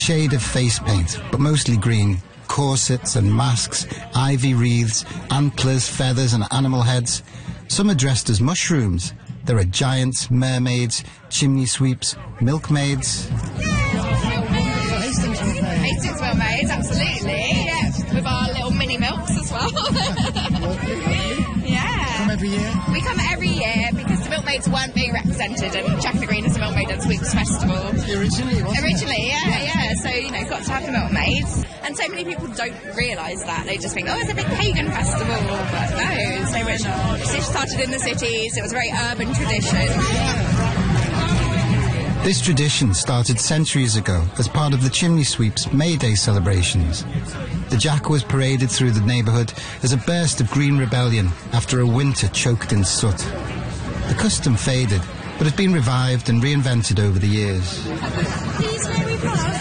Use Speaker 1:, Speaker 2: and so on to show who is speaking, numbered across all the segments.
Speaker 1: shade of face paint, but mostly green. Corsets and masks, ivy wreaths, antlers, feathers and animal heads. Some are dressed as mushrooms. There are giants, mermaids, chimney sweeps, milkmaids.
Speaker 2: Hastings Milkmaids, absolutely, yeah, with our little mini milks as well. Yeah.
Speaker 3: Come every year?
Speaker 2: We come every year because the milkmaids weren't being represented, and Jack and the Green is a Milkmaid and Sweeps Festival.
Speaker 3: Originally, wasn't
Speaker 2: Originally, yeah. So, got to have the milkmaids. And so many people don't realise that. They just think, oh, it's a big pagan festival. But no, it started in the cities. It was a very urban tradition.
Speaker 1: This tradition started centuries ago as part of the Chimney Sweeps' May Day celebrations. The Jack was paraded through the neighbourhood as a burst of green rebellion after a winter choked in soot. The custom faded, but has been revived and reinvented over the years.
Speaker 2: Please, may we pass?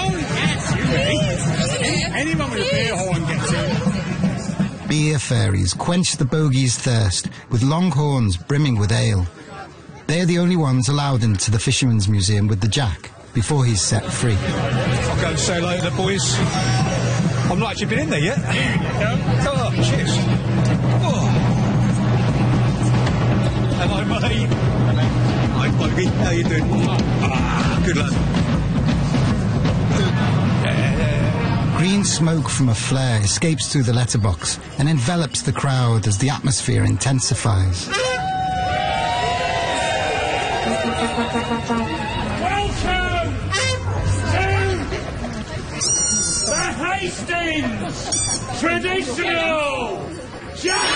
Speaker 3: Anyone with a beer horn gets in.
Speaker 1: Beer fairies quench the bogey's thirst with long horns brimming with ale. They are the only ones allowed into the Fisherman's Museum with the Jack before he's set free.
Speaker 4: I'll go and say hello to the boys. I've not actually been in there yet. Oh, cheers. Oh. Hello, mate. Hi, Bogey. How you doing? Ah, good lad.
Speaker 1: Green smoke from a flare escapes through the letterbox and envelops the crowd as the atmosphere intensifies.
Speaker 5: Welcome to the Hastings Traditional Jack